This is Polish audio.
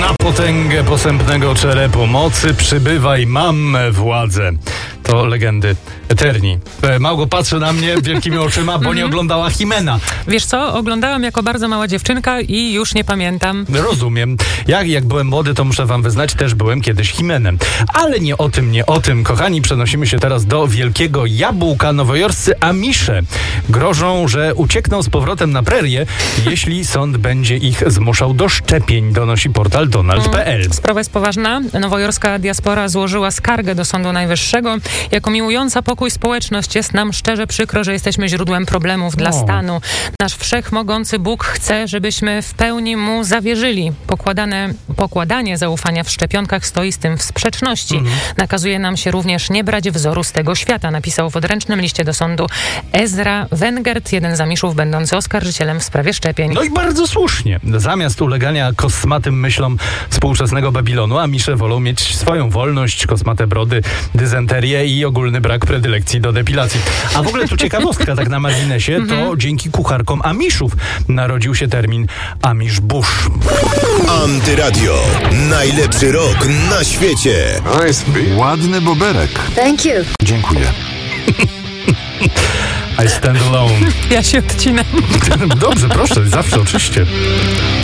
Na potęgę posępnego czerepu mocy przybywaj, mam władzę. To legendy Eterni. Małgo patrzy na mnie wielkimi oczyma, bo nie oglądała Himena. Wiesz co, oglądałam jako bardzo mała dziewczynka i już nie pamiętam. Rozumiem. Jak byłem młody, to muszę wam wyznać, też byłem kiedyś Himenem. Ale nie o tym. Kochani, przenosimy się teraz do Wielkiego Jabłka. Nowojorscy Amisze grożą, że uciekną z powrotem na prerię, jeśli sąd będzie ich zmuszał do szczepień, donosi portal Donald.pl. Sprawa jest poważna. Nowojorska diaspora złożyła skargę do Sądu Najwyższego. Jako miłująca pokój społeczność jest nam szczerze przykro, że jesteśmy źródłem problemów dla stanu. Nasz wszechmogący Bóg chce, żebyśmy w pełni Mu zawierzyli. Pokładanie zaufania w szczepionkach stoi z tym w sprzeczności. Nakazuje nam się również nie brać wzoru z tego świata, napisał w odręcznym liście do sądu Ezra Wengert, jeden z Amiszów będący oskarżycielem w sprawie szczepień. No i bardzo słusznie. Zamiast ulegania kosmatym myślom współczesnego Babilonu, Amisze wolą mieć swoją wolność, kosmate brody, dyzenterię i ogólny brak predylekcji do depilacji. A w ogóle tu ciekawostka, tak na marginesie, to dzięki kucharkom Amiszów narodził się termin Amish Bush. Antyradio. Najlepszy rok na świecie. Ładny boberek. Thank you. Dziękuję. I stand alone. Ja się odcinam. Dobrze, proszę, zawsze, oczywiście.